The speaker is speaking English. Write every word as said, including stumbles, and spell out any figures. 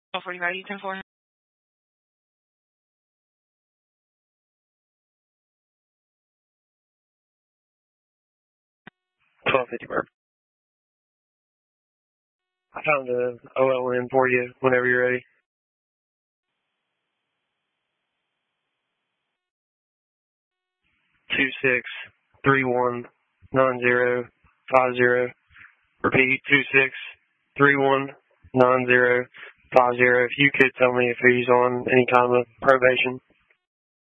twelve forty-five, you ten four. twelve fifty, Burp. I found the O L N for you whenever you're ready. Two six three one nine zero five zero. Repeat, two six three one nine zero five zero. If you could tell me if he's on any kind of probation.